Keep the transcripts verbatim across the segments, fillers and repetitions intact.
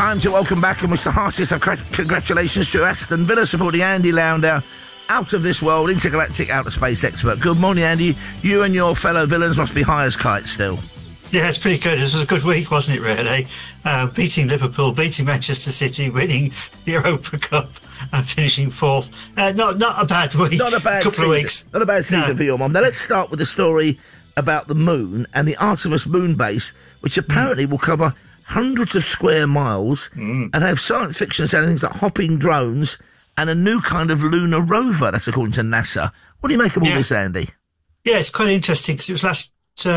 Time to welcome back and wish the heartiest of congratulations to Aston Villa supporting Andy Lowndow, out of this world, intergalactic outer space expert. Good morning, Andy. You and your fellow villains must be high as kites still. Yeah, it's pretty good. This was a good week, wasn't it, really? Uh, beating Liverpool, beating Manchester City, winning the Europa Cup and finishing fourth. Uh, not not a bad week. Not a bad couple season. of weeks. Not a bad season no. for your mum. Now, let's start with the story about the moon and the Artemis moon base, which apparently mm. will cover hundreds of square miles mm. and have science fiction saying things like hopping drones and a new kind of lunar rover. That's according to NASA. What do you make of all yeah. this, Andy? Yeah, it's quite interesting because it was last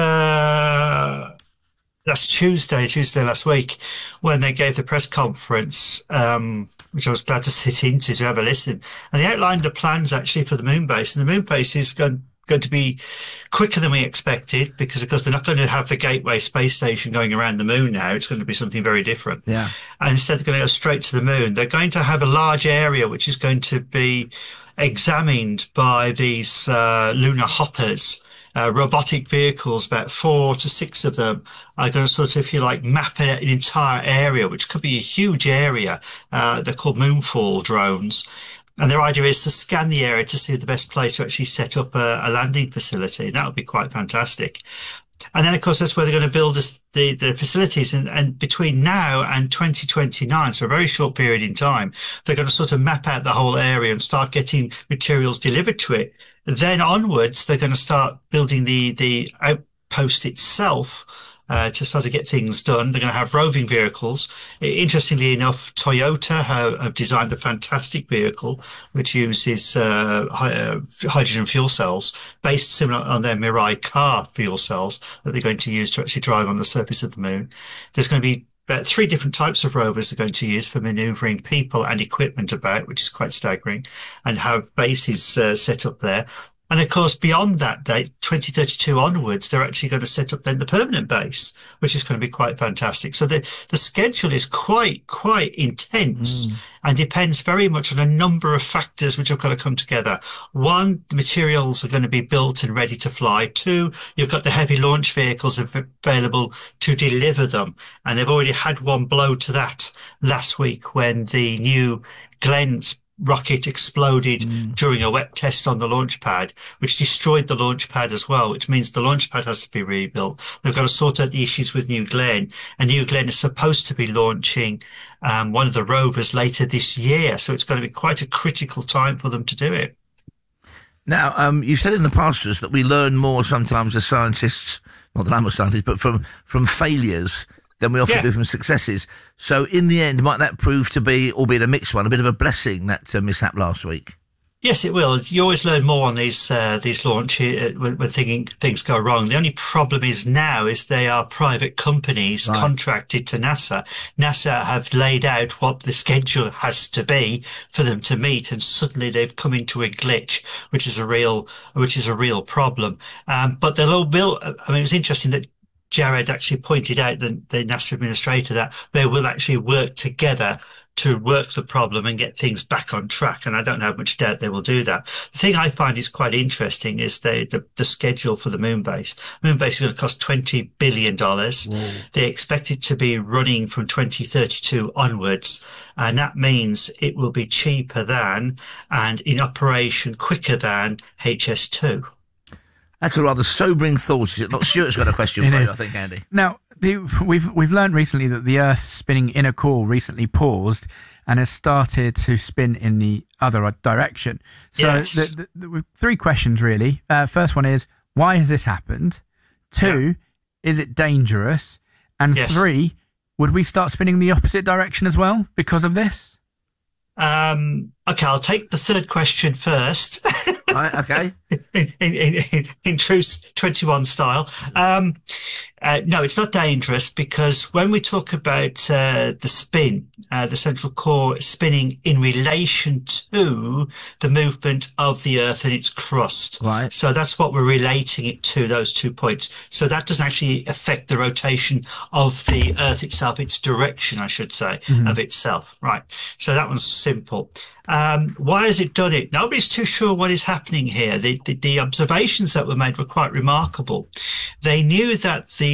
uh, last Tuesday, Tuesday last week, when they gave the press conference, um, which I was glad to sit into to have a listen. And they outlined the plans actually for the moon base. And the moon base is going going to be quicker than we expected because, of course, they're not going to have the Gateway space station going around the moon now. It's going to be something very different. Yeah. And instead, they're going to go straight to the moon. They're going to have a large area which is going to be examined by these uh, lunar hoppers, uh, robotic vehicles, about four to six of them are going to sort of, if you like, map an entire area, which could be a huge area. Uh, they're called moonfall drones. And their idea is to scan the area to see the best place to actually set up a, a landing facility. That would be quite fantastic. And then, of course, that's where they're going to build this, the, the facilities. And, and between now and twenty twenty-nine, so a very short period in time, they're going to sort of map out the whole area and start getting materials delivered to it. Then onwards, they're going to start building the, the outpost itself. Uh, to start to get things done. They're going to have roving vehicles. Interestingly enough, Toyota have, have designed a fantastic vehicle which uses uh, hi- uh, hydrogen fuel cells based similar on their Mirai car fuel cells that they're going to use to actually drive on the surface of the moon. There's going to be about three different types of rovers they're going to use for manoeuvring people and equipment about, which is quite staggering, and have bases uh, set up there. And of course, beyond that date, twenty thirty-two onwards, they're actually going to set up then the permanent base, which is going to be quite fantastic. So the, the schedule is quite, quite intense mm. and depends very much on a number of factors which have got to come together. One, the materials are going to be built and ready to fly. Two, you've got the heavy launch vehicles available to deliver them. And they've already had one blow to that last week when the new Glenn's rocket exploded mm. during a wet test on the launch pad, which destroyed the launch pad as well, which means the launch pad has to be rebuilt. They've got to sort out the issues with New Glenn, and New Glenn is supposed to be launching um, one of the rovers later this year, so it's going to be quite a critical time for them to do it. Now, um, you've said in the past to us that we learn more sometimes as scientists, not that I'm a scientist, but from, from failures than we often yeah. do from successes. So in the end, might that prove to be, albeit a mixed one, a bit of a blessing, that uh, mishap last week? Yes, it will. You always learn more on these uh, these launches when, when thinking, things go wrong. The only problem is now is they are private companies right. contracted to NASA. NASA have laid out what the schedule has to be for them to meet, and suddenly they've come into a glitch, which is a real which is a real problem. Um, but they'll all build. I mean, it was interesting that Jared actually pointed out, the, the NASA administrator, that they will actually work together to work the problem and get things back on track. And I don't have much doubt they will do that. The thing I find is quite interesting is the, the, the schedule for the moon base. Moon base is going to cost twenty billion dollars. Whoa. They expect it to be running from twenty thirty-two onwards. And that means it will be cheaper than and in operation quicker than H S two. That's a rather sobering thought, is it not? Stuart's got a question for you, I think, Andy. Now, the, we've we've learned recently that the Earth's spinning inner core recently paused and has started to spin in the other direction. So, yes. the, the, the, three questions really. Uh, first one is, why has this happened? Two, yeah. is it dangerous? And yes. three, would we start spinning the opposite direction as well because of this? Um, okay, I'll take the third question first. Right, okay. in, in, in, in true twenty-one style. Um, uh, no, it's not dangerous because when we talk about uh, the spin, uh, the central core spinning in relation to the movement of the Earth and its crust. Right. So that's what we're relating it to, those two points. So that doesn't actually affect the rotation of the Earth itself, its direction, I should say, mm-hmm. of itself. Right. So that one's simple. Um, why has it done it? Nobody's too sure what is happening here. The, the, the observations that were made were quite remarkable. They knew that the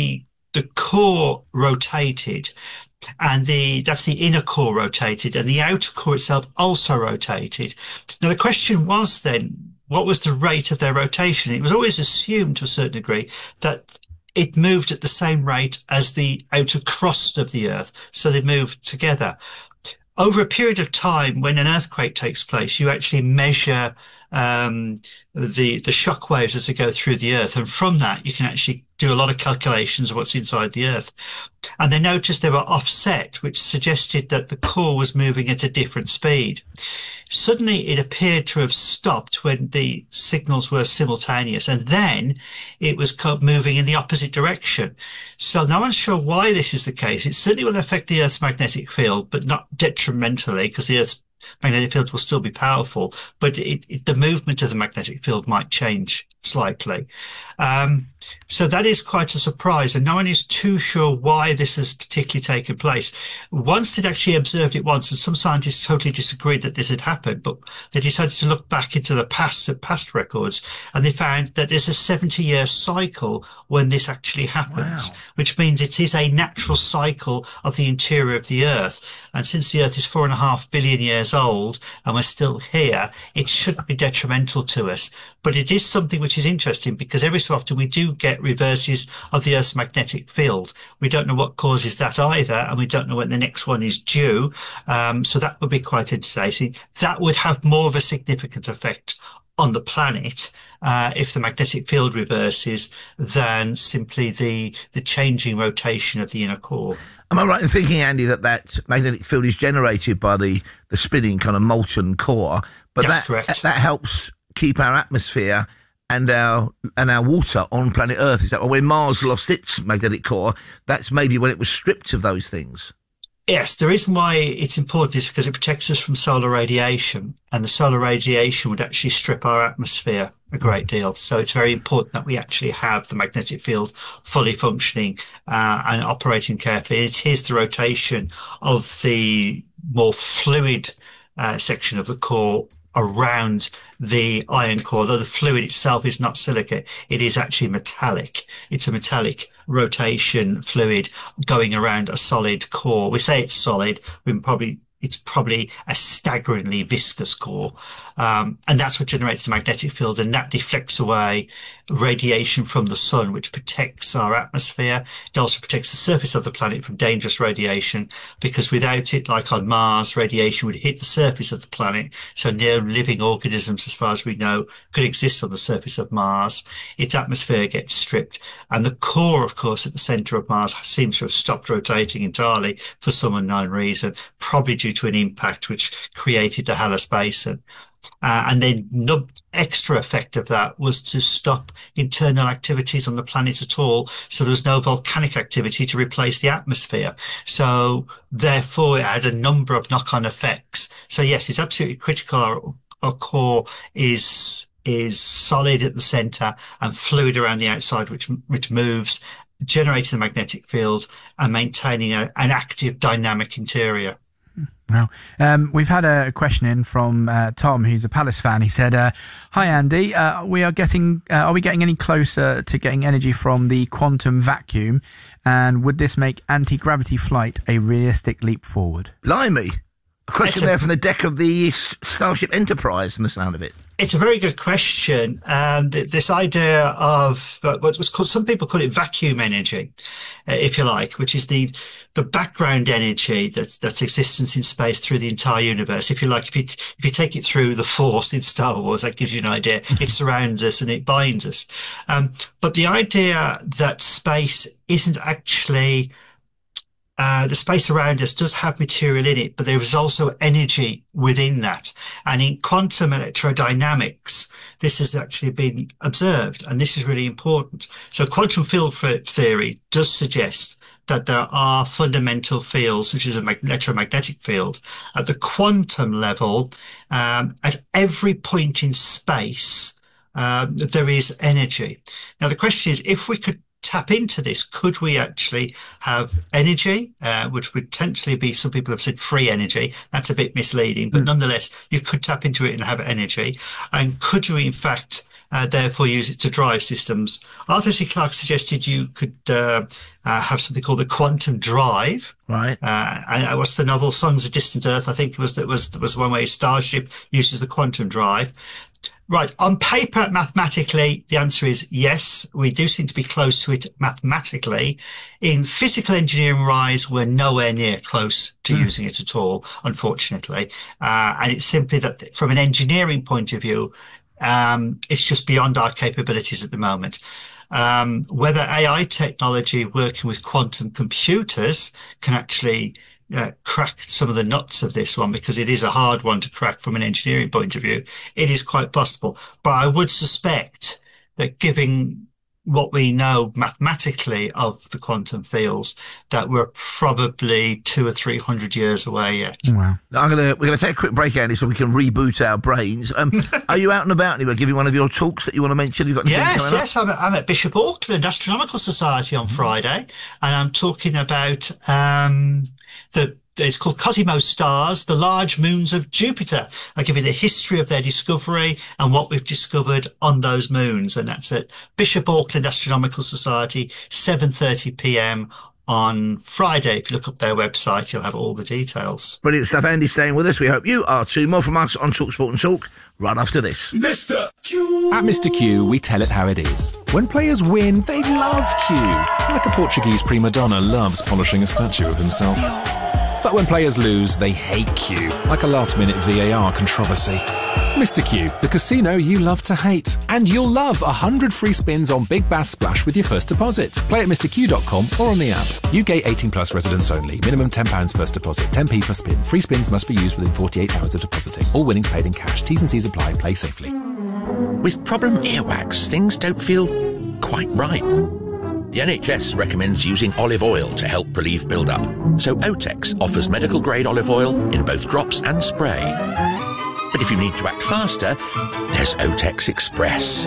the core rotated, and the that's the inner core rotated, and the outer core itself also rotated. Now, the question was then, what was the rate of their rotation? It was always assumed to a certain degree that it moved at the same rate as the outer crust of the Earth, so they moved together. Over a period of time, when an earthquake takes place, you actually measure um, the the shock waves as they go through the Earth, and from that you can actually do a lot of calculations of what's inside the Earth. And they noticed they were offset, which suggested that the core was moving at a different speed. Suddenly it appeared to have stopped when the signals were simultaneous, and then it was moving in the opposite direction. So no one's sure why this is the case. It certainly will affect the Earth's magnetic field, but not detrimentally, because the Earth's magnetic field will still be powerful, but it, it, the movement of the magnetic field might change slightly. Um, so that is quite a surprise, and no one is too sure why this has particularly taken place. Once they'd actually observed it once, and some scientists totally disagreed that this had happened, but they decided to look back into the past, past records, and they found that there's a seventy-year cycle when this actually happens, wow. which means it is a natural cycle of the interior of the Earth. And since the Earth is four and a half billion years old, and we're still here, it shouldn't be detrimental to us. But it is something which is interesting, because every so often we do get reverses of the Earth's magnetic field. We don't know what causes that either, and we don't know when the next one is due. Um, so that would be quite interesting. That would have more of a significant effect on the planet uh, if the magnetic field reverses than simply the the changing rotation of the inner core. Am I right in thinking, Andy, that that magnetic field is generated by the, the spinning kind of molten core? But That's that, correct. that helps keep our atmosphere and our and our water on planet Earth. Is that when Mars lost its magnetic core, that's maybe when it was stripped of those things? Yes, the reason why it's important is because it protects us from solar radiation, and the solar radiation would actually strip our atmosphere a great deal. So it's very important that we actually have the magnetic field fully functioning uh, and operating carefully. It is the rotation of the more fluid uh, section of the core around the iron core, though the fluid itself is not silicate, it is actually metallic. It's a metallic rotation fluid going around a solid core. We say it's solid, we probably it's probably a staggeringly viscous core. Um, and that's what generates the magnetic field, and that deflects away radiation from the sun, which protects our atmosphere. It also protects the surface of the planet from dangerous radiation, because without it, like on Mars, radiation would hit the surface of the planet. So no living organisms, as far as we know, could exist on the surface of Mars. Its atmosphere gets stripped. And the core, of course, at the center of Mars seems to have stopped rotating entirely for some unknown reason, probably due to an impact which created the Hallis Basin. Uh, and then the extra effect of that was to stop internal activities on the planet at all. So there was no volcanic activity to replace the atmosphere. So therefore it had a number of knock-on effects. So yes, it's absolutely critical our, our core is is solid at the center and fluid around the outside, which which moves, generating a magnetic field and maintaining a, an active dynamic interior. Well, um, we've had a question in from uh, Tom, who's a Palace fan. He said, uh, "Hi Andy, uh, we are getting. Uh, are we getting any closer to getting energy from the quantum vacuum? And would this make anti-gravity flight a realistic leap forward?" Blimey, a question a, there from the deck of the Starship Enterprise, from the sound of it. It's a very good question. Um, th- this idea of uh, what was called, some people call it vacuum energy, uh, if you like, which is the the background energy that's that's existence in space through the entire universe. If you like, if you if you take it through the Force in Star Wars, that gives you an idea. It surrounds us and it binds us. Um, but the idea that space isn't actually Uh, the space around us does have material in it, but there is also energy within that. And in quantum electrodynamics, this has actually been observed, and this is really important. So quantum field theory does suggest that there are fundamental fields, such as an electromagnetic field, at the quantum level. Um, at every point in space, um, there is energy. Now, the question is, if we could tap into this, could we actually have energy, uh, which would potentially be, some people have said free energy. That's a bit misleading, but mm. nonetheless, you could tap into it and have energy. And could we, in fact, uh, therefore use it to drive systems. Arthur C. Clarke suggested you could uh, uh, have something called the quantum drive. Right. Uh, and what's the novel Songs of Distant Earth? I think it was that was was the one where Starship uses the quantum drive. Right. On paper, mathematically, the answer is yes. We do seem to be close to it mathematically. In physical engineering wise, we're nowhere near close to mm. using it at all, unfortunately. Uh, and it's simply that from an engineering point of view, um, it's just beyond our capabilities at the moment. Um, whether A I technology working with quantum computers can actually Uh, crack some of the nuts of this one, because it is a hard one to crack from an engineering point of view, it is quite possible. But I would suspect that given what we know mathematically of the quantum fields, that we're probably two or three hundred years away yet. Wow. I'm gonna we're gonna take a quick break, Andy, so we can reboot our brains. Um, are you out and about anywhere, giving one of your talks that you want to mention? You've got yes, yes. I'm at, I'm at Bishop Auckland Astronomical Society on Friday, and I'm talking about um, the. It's called Cosimo Stars, the large moons of Jupiter. I give you the history of their discovery and what we've discovered on those moons. And that's at Bishop Auckland Astronomical Society, seven thirty p.m. on Friday. If you look up their website, you'll have all the details. Brilliant stuff. Andy, staying with us. We hope you are too. More from us on TalkSport and Talk right after this. Mister Q. At Mister Q, we tell it how it is. When players win, they love Q. Like a Portuguese prima donna loves polishing a statue of himself. But when players lose, they hate Q, like a last-minute V A R controversy. Mister Q, the casino you love to hate. And you'll love one hundred free spins on Big Bass Splash with your first deposit. Play at mr q dot com or on the app. U K eighteen plus residents only. Minimum ten pounds first deposit. ten p per spin. Free spins must be used within forty-eight hours of depositing. All winnings paid in cash. T's and C's apply. Play safely. With problem earwax, things don't feel quite right. The N H S recommends using olive oil to help relieve build-up, so Otex offers medical-grade olive oil in both drops and spray. But if you need to act faster, there's Otex Express.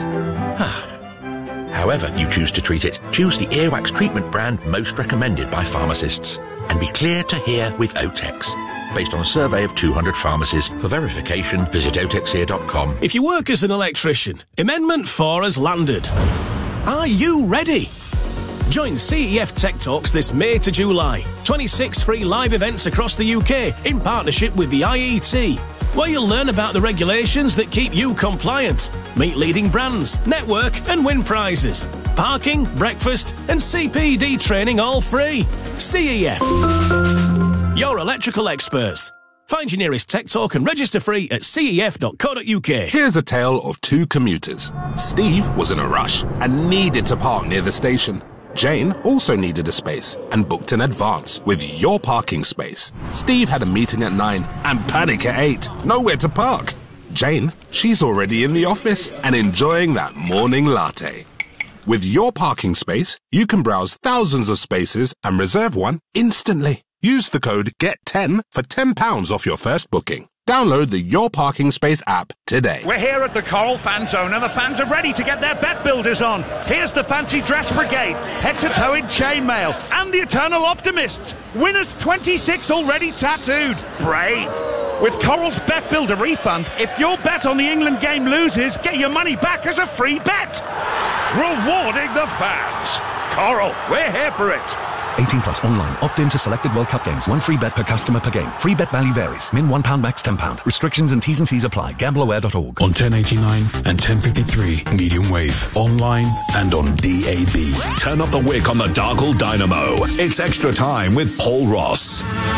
However you choose to treat it, choose the earwax treatment brand most recommended by pharmacists, and be clear to hear with Otex. Based on a survey of two hundred pharmacies. For verification, visit otex here dot com. If you work as an electrician, Amendment four has landed. Are you ready? Join C E F Tech Talks this May to July. twenty-six free live events across the U K in partnership with the I E T, where you'll learn about the regulations that keep you compliant, meet leading brands, network and win prizes. Parking, breakfast and C P D training all free. C E F. Your electrical experts. Find your nearest Tech Talk and register free at c e f dot co dot u k. Here's a tale of two commuters. Steve was in a rush and needed to park near the station. Jane also needed a space and booked in advance with Your Parking Space. Steve had a meeting at nine and panic at eight. Nowhere to park. Jane, she's already in the office and enjoying that morning latte. With Your Parking Space, you can browse thousands of spaces and reserve one instantly. Use the code get ten for ten pounds off your first booking. Download the Your Parking Space app today. We're here at the Coral Fan Zone and the fans are ready to get their bet builders on. Here's the Fancy Dress Brigade, head to toe in chainmail, and the Eternal Optimists. Winners twenty-six already tattooed. Brave. With Coral's Bet Builder refund, if your bet on the England game loses, get your money back as a free bet. Rewarding the fans. Coral, we're here for it. eighteen plus online. Opt in to selected World Cup games. One free bet per customer per game. Free bet value varies. Min one pound, max ten pound. Restrictions and T's and C's apply. gamble aware dot org. On ten eighty-nine and ten fifty-three medium wave. Online and on D A B. Turn up the wick on the Dargle Dynamo. It's Extra Time with Paul Ross.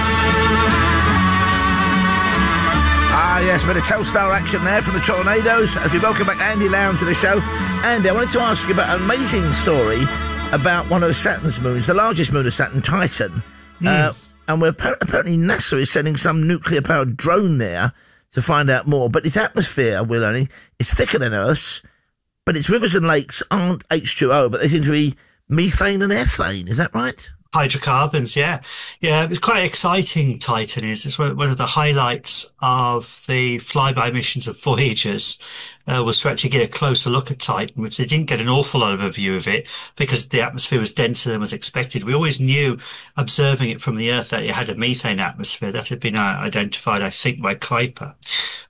Ah, yes, bit of Telstar action there from the Tornadoes. As we welcome back Andy Lown to the show. Andy, I wanted to ask you about an amazing story about one of Saturn's moons, the largest moon of Saturn, Titan. Mm. Uh, and we're apparently NASA is sending some nuclear-powered drone there to find out more. But its atmosphere, we're learning, is thicker than Earth's, but its rivers and lakes aren't H two O, but they seem to be methane and ethane. Is that right? Hydrocarbons, yeah. Yeah, it was quite exciting, Titan is. It's one of the highlights of the flyby missions of Voyagers, uh, was to actually get a closer look at Titan, which they didn't get an awful lot of a view of it because the atmosphere was denser than was expected. We always knew, observing it from the Earth, that it had a methane atmosphere. That had been uh, identified, I think, by Kuiper.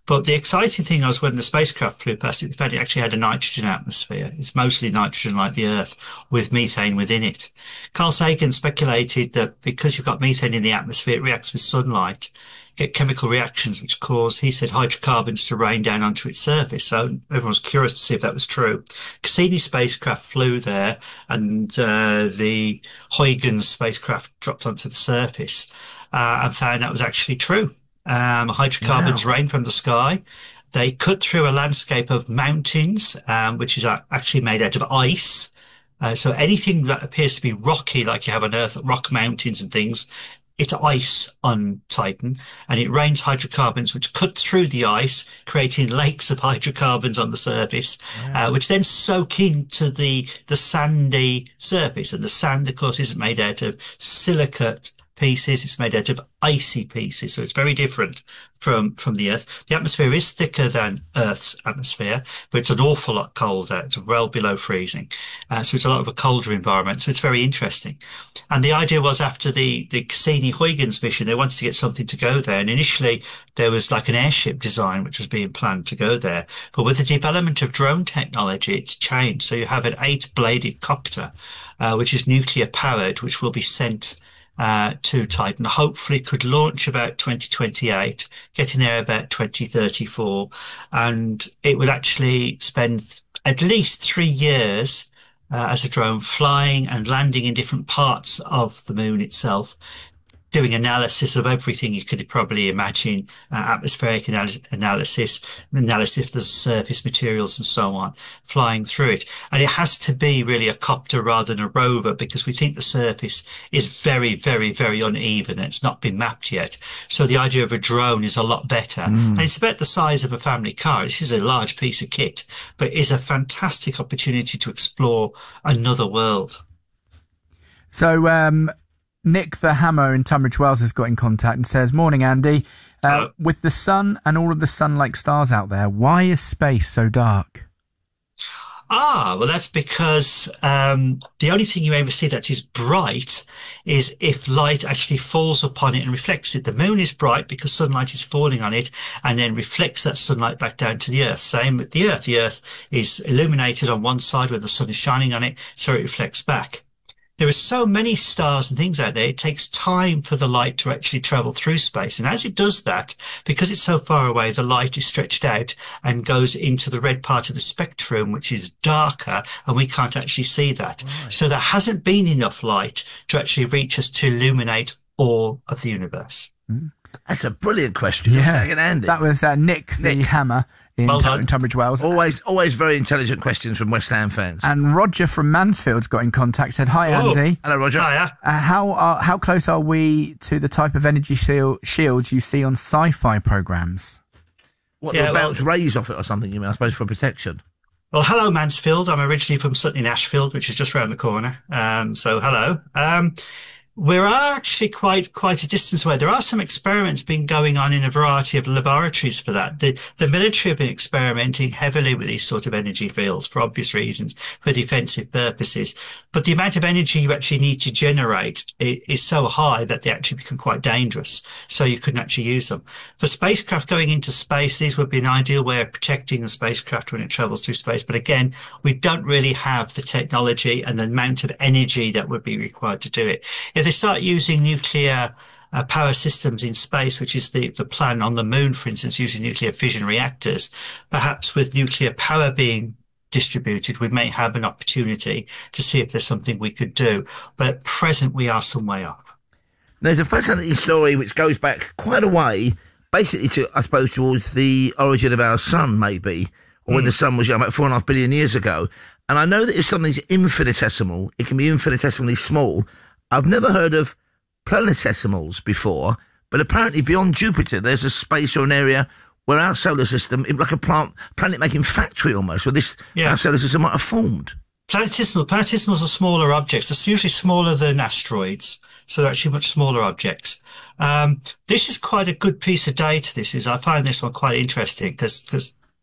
But the exciting thing was when the spacecraft flew past it, the fact it actually had a nitrogen atmosphere. It's mostly nitrogen like the Earth with methane within it. Carl Sagan speculated that because you've got methane in the atmosphere, it reacts with sunlight, get chemical reactions which cause, he said, hydrocarbons to rain down onto its surface. So everyone was curious to see if that was true. Cassini spacecraft flew there, and uh, the Huygens spacecraft dropped onto the surface uh, and found that was actually true. Um, hydrocarbons wow. rain from the sky. They cut through a landscape of mountains, um, which is actually made out of ice. Uh, so anything that appears to be rocky, like you have on Earth, rock mountains and things, it's ice on Titan, and it rains hydrocarbons which cut through the ice, creating lakes of hydrocarbons on the surface, wow. uh, which then soak into the, the sandy surface. And the sand, of course, isn't made out of silicate pieces, it's made out of icy pieces, so it's very different from from the Earth. The atmosphere is thicker than Earth's atmosphere, but it's an awful lot colder. It's well below freezing, uh, so it's a lot of a colder environment, so it's very interesting. And the idea was, after the the Cassini-Huygens mission, they wanted to get something to go there, and initially there was like an airship design which was being planned to go there, but with the development of drone technology, it's changed. So you have an eight-bladed copter, uh, which is nuclear powered, which will be sent Uh, to Titan, hopefully could launch about twenty twenty-eight, getting there about twenty thirty-four, and it would actually spend at least three years uh, as a drone flying and landing in different parts of the moon itself, doing analysis of everything you could probably imagine, uh, atmospheric anal- analysis, analysis of the surface materials and so on, flying through it. And it has to be really a copter rather than a rover, because we think the surface is very, very, very uneven and it's not been mapped yet. So the idea of a drone is a lot better. Mm. And it's about the size of a family car. This is a large piece of kit, but is a fantastic opportunity to explore another world. So, um, Nick the Hammer in Tunbridge Wells has got in contact and says, "Morning, Andy. Uh, with the sun and all of the sun-like stars out there, why is space so dark?" Ah, well, that's because um, the only thing you ever see that is bright is if light actually falls upon it and reflects it. The moon is bright because sunlight is falling on it and then reflects that sunlight back down to the Earth. Same with the Earth. The Earth is illuminated on one side where the sun is shining on it, so it reflects back. There are so many stars and things out there, it takes time for the light to actually travel through space. And as it does that, because it's so far away, the light is stretched out and goes into the red part of the spectrum, which is darker, and we can't actually see that. Right. So there hasn't been enough light to actually reach us to illuminate all of the universe. That's a brilliant question. Yeah, Andy. That was uh, Nick, Nick the Hammer. In, well Tun- in Tunbridge Wells. Always always very intelligent questions from West Ham fans. And Roger from Mansfield's got in contact, said, "Hi, oh, Andy." Hello, Roger. Hiya. Uh, how are, how close are we to the type of energy shield, shields you see on sci-fi programmes? What, yeah, they'll bounce well, rays off it or something, you mean, I suppose, for protection? Well, hello, Mansfield. I'm originally from Sutton in Ashfield, which is just round the corner. Um, so, hello. Um, We're actually quite quite a distance away. There are some experiments been going on in a variety of laboratories for that. The, the military have been experimenting heavily with these sort of energy fields for obvious reasons, for defensive purposes. But the amount of energy you actually need to generate is, is so high that they actually become quite dangerous. So you couldn't actually use them. For spacecraft going into space, these would be an ideal way of protecting the spacecraft when it travels through space. But again, we don't really have the technology and the amount of energy that would be required to do it. If they start using nuclear uh, power systems in space, which is the, the plan on the moon, for instance, using nuclear fission reactors, perhaps with nuclear power being distributed, we may have an opportunity to see if there's something we could do. But at present, we are some way off. There's a fascinating story which goes back quite a way, basically to, I suppose, towards the origin of our sun, maybe, or mm. when the sun was, you know, about four and a half billion years ago. And I know that if something's infinitesimal, it can be infinitesimally small. I've never heard of planetesimals before, but apparently beyond Jupiter, there's a space or an area where our solar system, like a plant, planet-making factory almost, where this yeah. our solar system might have formed. Planetesimal, planetesimals are smaller objects. They're usually smaller than asteroids, so they're actually much smaller objects. Um, this is quite a good piece of data. This is, I find this one quite interesting because because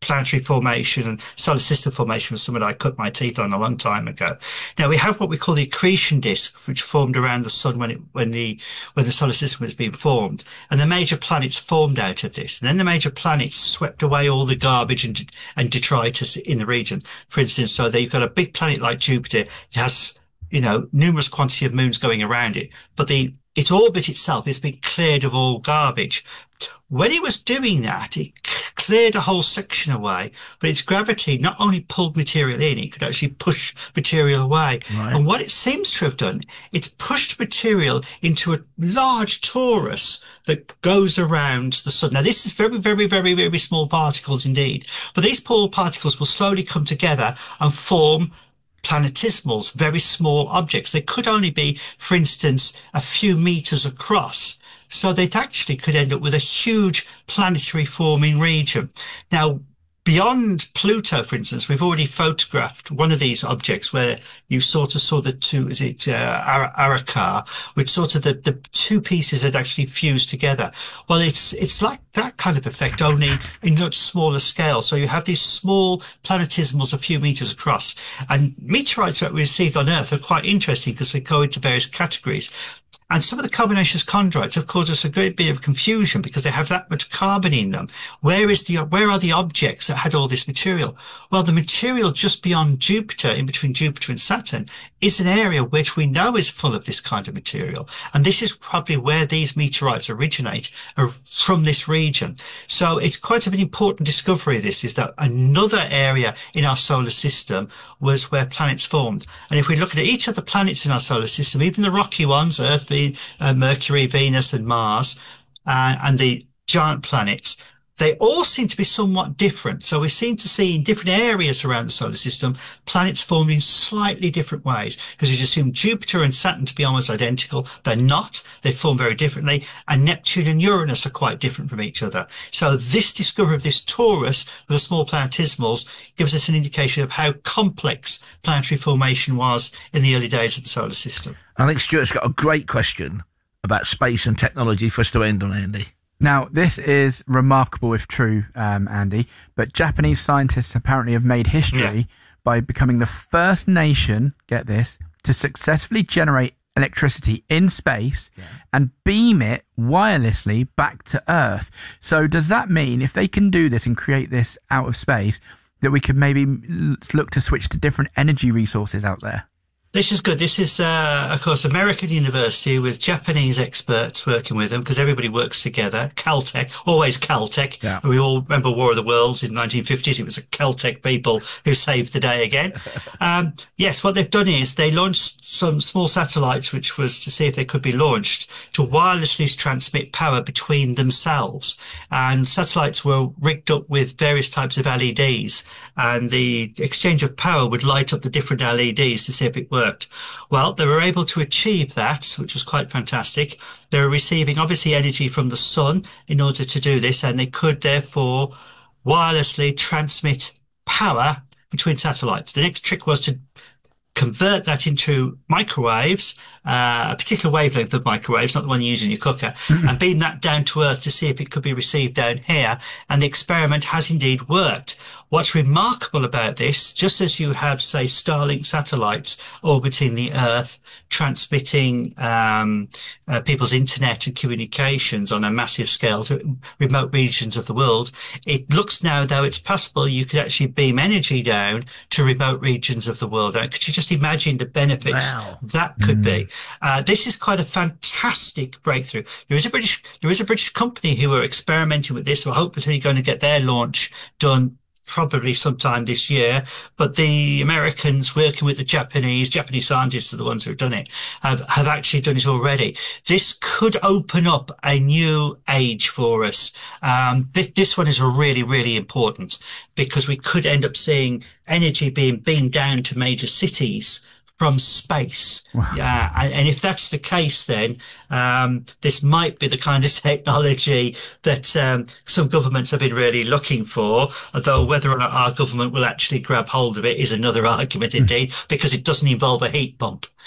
planetary formation and solar system formation was something I cut my teeth on a long time ago. Now we have what we call the accretion disk, which formed around the sun when it, when the, when the solar system was being formed. And the major planets formed out of this. And then the major planets swept away all the garbage and, and detritus in the region. For instance, so that you've got a big planet like Jupiter. It has, you know, numerous quantity of moons going around it, but the, its orbit itself has been cleared of all garbage. When it was doing that, it cleared a whole section away, but its gravity not only pulled material in, it could actually push material away. Right. And what it seems to have done, it's pushed material into a large torus that goes around the sun. Now, this is very, very, very, very small particles indeed, but these small particles will slowly come together and form planetesimals, very small objects. They could only be, for instance, a few meters across. So they actually could end up with a huge planetary forming region. Now, beyond Pluto, for instance, we've already photographed one of these objects where you sort of saw the two, is it uh, Arrochar, which sort of the, the two pieces had actually fused together. Well, it's it's like that kind of effect, only in much smaller scale. So you have these small planetesimals a few meters across. And meteorites that we received on Earth are quite interesting because they go into various categories. And some of the carbonaceous chondrites have caused us a great bit of confusion because they have that much carbon in them. Where is the, where are the objects that had all this material? Well, the material just beyond Jupiter, in between Jupiter and Saturn, is an area which we know is full of this kind of material. And this is probably where these meteorites originate, are from this region. So it's quite an important discovery, this, is that another area in our solar system was where planets formed. And if we look at each of the planets in our solar system, even the rocky ones, Earth, Uh, Mercury, Venus and Mars, uh, and the giant planets, they all seem to be somewhat different. So we seem to see in different areas around the solar system, planets formed in slightly different ways. Because you assume Jupiter and Saturn to be almost identical. They're not. They form very differently. And Neptune and Uranus are quite different from each other. So this discovery of this torus with the small planetesimals gives us an indication of how complex planetary formation was in the early days of the solar system. I think Stuart's got a great question about space and technology for us to end on, Andy. Now, this is remarkable if true, um, Andy, but Japanese scientists apparently have made history yeah. by becoming the first nation, get this, to successfully generate electricity in space yeah. and beam it wirelessly back to Earth. So does that mean if they can do this and create this out of space, that we could maybe look to switch to different energy resources out there? This is good. This is, uh, of course, American university with Japanese experts working with them because everybody works together. Caltech, always Caltech. Yeah. We all remember War of the Worlds in the nineteen fifties. It was the Caltech people who saved the day again. um, yes, what they've done is they launched some small satellites, which was to see if they could be launched to wirelessly transmit power between themselves. And satellites were rigged up with various types of L E Ds. And the exchange of power would light up the different L E Ds to see if it worked. Well, they were able to achieve that, which was quite fantastic. They were receiving, obviously, energy from the sun in order to do this, and they could, therefore, wirelessly transmit power between satellites. The next trick was to convert that into microwaves, uh, a particular wavelength of microwaves, not the one you use in your cooker, and beam that down to Earth to see if it could be received down here. And the experiment has indeed worked. What's remarkable about this, just as you have, say, Starlink satellites orbiting the Earth, transmitting um, uh, people's internet and communications on a massive scale to remote regions of the world, it looks now, though, it's possible you could actually beam energy down to remote regions of the world. Now, could you just imagine the benefits wow. that could mm. be? Uh, this is quite a fantastic breakthrough. There is a British, there is a British company who are experimenting with this. We're hopefully going to get their launch done probably sometime this year, but the Americans working with the Japanese, Japanese scientists are the ones who have done it, have, have actually done it already. This could open up a new age for us. Um, this, this one is really, really important because we could end up seeing energy being beamed down to major cities from space. Wow. Yeah, and, and if that's the case, then um, this might be the kind of technology that um, some governments have been really looking for, although whether or not our government will actually grab hold of it is another argument indeed, because it doesn't involve a heat pump.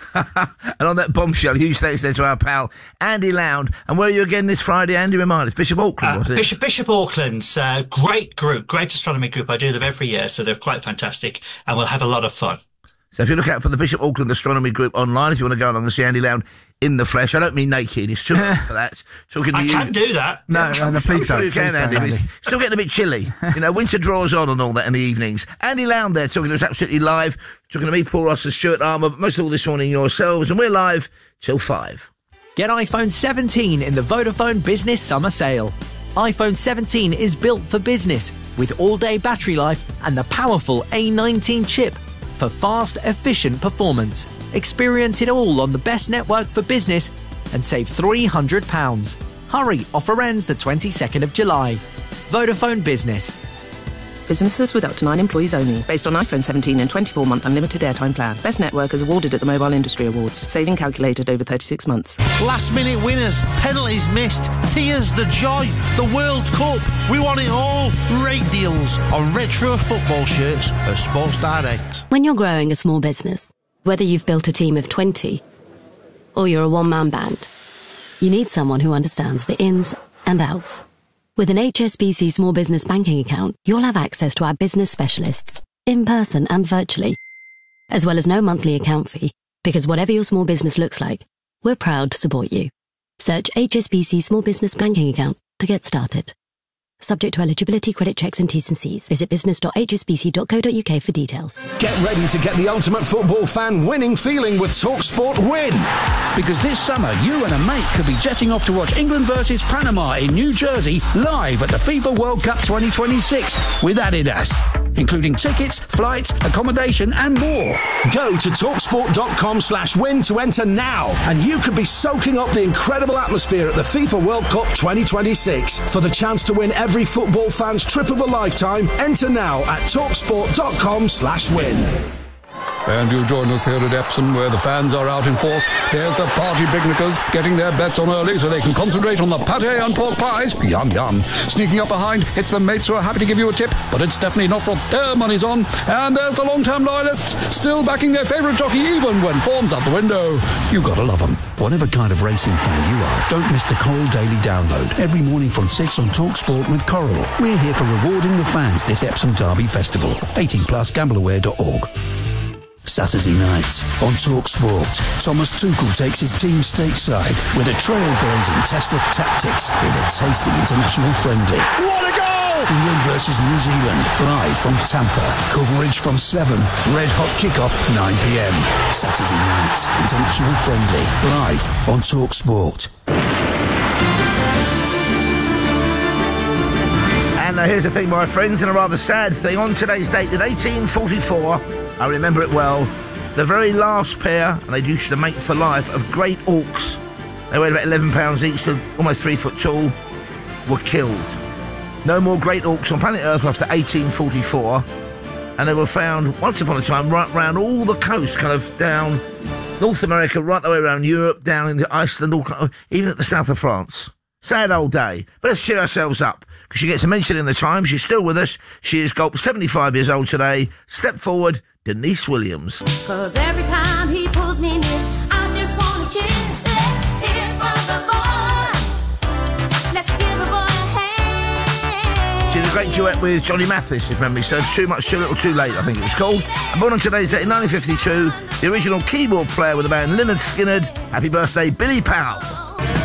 And on that bombshell, huge thanks there to our pal Andy Lound. And where are you again this Friday, Andy? Remind us. Bishop Auckland, uh, was it? Bishop, Bishop Auckland's uh, great group, great astronomy group. I do them every year, so they're quite fantastic, and we'll have a lot of fun. So if you look out for the Bishop Auckland Astronomy Group online, if you want to go along and see Andy Lound in the flesh, I don't mean naked, it's too early for that. Talking to I you. can do that. No, no, no, please I'm don't. sure you can, Please Andy. don't, But it's Andy. still getting a bit chilly. You know, winter draws on and all that in the evenings. Andy Lound there talking to us absolutely live, talking to me, Paul Ross and Stuart Armour, but most of all this morning yourselves, and we're live till five. Get iPhone seventeen in the Vodafone Business Summer Sale. iPhone seventeen is built for business with all-day battery life and the powerful A nineteen chip for fast, efficient performance. Experience it all on the best network for business and save three hundred pounds. Hurry, offer ends the twenty-second of July. Vodafone Business. Businesses with up to nine employees only. Based on iPhone seventeen and twenty-four month unlimited airtime plan. Best network is awarded at the Mobile Industry Awards. Saving calculated over thirty-six months. Last minute winners, penalties missed, tears, the joy, the World Cup. We want it all. Great deals on retro football shirts at Sports Direct. When you're growing a small business, whether you've built a team of twenty or you're a one-man band, you need someone who understands the ins and outs. With an H S B C Small Business Banking account, you'll have access to our business specialists, in person and virtually, as well as no monthly account fee, because whatever your small business looks like, we're proud to support you. Search H S B C Small Business Banking account to get started. Subject to eligibility, credit checks and T's and C's. Visit business dot h s b c dot co dot u k for details. Get ready to get the ultimate football fan winning feeling with TalkSport Win. Because this summer, you and a mate could be jetting off to watch England versus Panama in New Jersey live at the FIFA World Cup twenty twenty-six with Adidas, including tickets, flights, accommodation and more. Go to talksport.com slash win to enter now, and you could be soaking up the incredible atmosphere at the FIFA World Cup twenty twenty-six. For the chance to win every football fan's trip of a lifetime, enter now at talksport.com slash win. And you join us here at Epsom, where the fans are out in force. Here's the party picnickers getting their bets on early so they can concentrate on the pate and pork pies. Yum, yum. Sneaking up behind, it's the mates who are happy to give you a tip, but it's definitely not what their money's on. And there's the long-term loyalists, still backing their favourite jockey even when form's out the window. You gotta love them. Whatever kind of racing fan you are, don't miss the Coral Daily Download. Every morning from six on TalkSport with Coral. We're here for rewarding the fans this Epsom Derby Festival. eighteen plus, gamble aware dot org. Saturday night on TalkSport, Thomas Tuchel takes his team stateside with a trailblazing test of tactics in a tasty international friendly. What a goal! England versus New Zealand, live from Tampa. Coverage from seven, red hot kickoff nine p.m. Saturday night, international friendly, live on TalkSport. And now here's the thing, my friends, and a rather sad thing. On today's date, in eighteen forty-four, I remember it well, the very last pair, and they used to mate for life, of great auks, they weighed about eleven pounds each, so almost three foot tall, were killed. No more great auks on planet Earth after eighteen forty-four, and they were found once upon a time right round all the coast, kind of down North America, right the way around Europe, down into Iceland, all, even at the south of France. Sad old day. But let's cheer ourselves up, because she gets a mention in the Times. She's still with us. She is Gulp, seventy-five years old today. Step forward, Denise Williams. Cause every time he pulls me near, I just want to cheer. Let's hear for the boy. Let's give the boy a hand. She's a great duet with Johnny Mathis, if memory serves. Too Much, Too Little, Too Late, I think it was called. And born on today's date in nineteen fifty-two, the original keyboard player with the band Lynyrd Skynyrd. Happy birthday, Billy Powell.